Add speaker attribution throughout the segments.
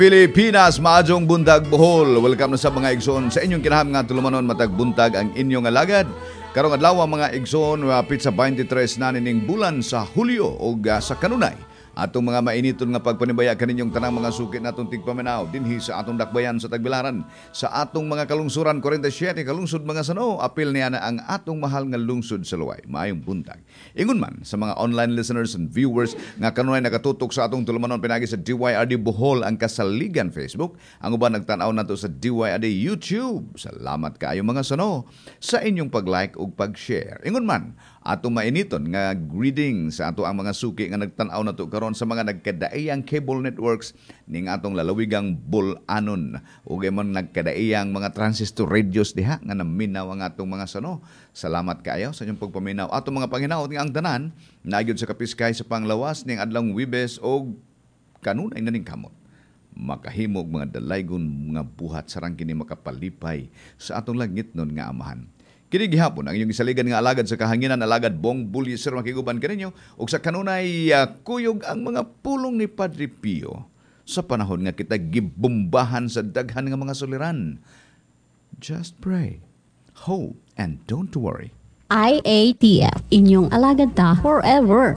Speaker 1: Pilipinas, maadjong buntag Bohol. Welcome na sa mga igsoon sa inyong kinaham nga tulumanon matag buntag ang inyong alagad. Karong adlaw mga igsoon wapit sa 23 na nining bulan sa Hulyo o sa kanunay. Atong mga mainiton nga pagpanibaya kaninyong tanang mga sukit natong tigpaminaw dinhi sa atong dakbayan sa Tagbilaran. Sa atong mga kalungsuran 47 kalungsod mga sano, apil niya na ang atong mahal nga lungsod sa luway. Maayong buntag. Ingon man sa mga online listeners and viewers nga kanunay nakatutok sa atong tulumanon pinagi sa DYRD Bohol ang Kasaligan Facebook. Ang uban nagtanaw nato sa DYRD YouTube. Salamat kaayo mga sano sa inyong pag-like ug pag-share. Ingon man atong mainiton nga greeting sa ato ang mga suki nga nagtanaw nato karon sa mga nagkadaiyang cable networks ning atong lalawigang Bulanon ug man nagkadaiyang mga transistor radios diha nga naminaw ang atong mga sano. Salamat kaayo sa inyong pagpaminaw. Atong mga panginaot nga ang tanan nagyud sa kapiskay sa panglawas ning adlong Huwebes og kanunay na ning kamot. Makahimog mga dalaygon mga buhat sarang kini makapalipay sa atong langit nun nga amahan. Kini gihapon ang inyong isaligan nga alagad sa kahanginan, alagad Bong Buliser makiguban kaninyo ug sa kanunay kuyog ang mga pulong ni Padre Pio sa panahon nga kita gibombahan sa daghan nga mga suliran. Just pray, hope, and don't worry.
Speaker 2: IATF, inyong alagad ta forever.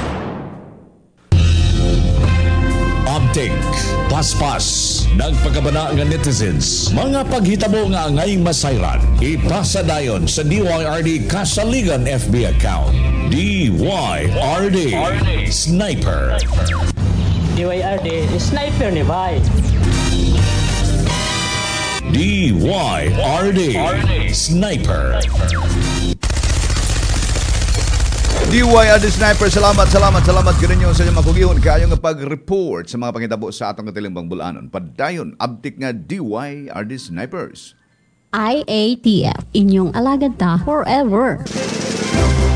Speaker 3: Update, paspas, nagpagabana nga netizens, mga paghitabo nga angay masayran, ipasa dayon sa DYRD Kasaligan FB account. DYRD Sniper.
Speaker 4: DYRD Sniper ni Bay.
Speaker 3: DYRD Sniper.
Speaker 1: DYRD Sniper, salamat kaninyo sa inyong makugihon kayo nga pag-report sa mga pangitabo sa atong katilimbang Bulanon. Padayon, abtik nga DYRD Snipers.
Speaker 2: IATF, inyong alagad ta forever.